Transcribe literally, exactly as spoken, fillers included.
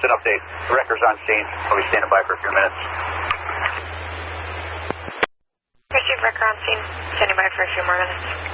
Just an update. The wrecker's on scene. We'll be standing by for a few minutes. Received wrecker on scene. Standing by for a few more minutes.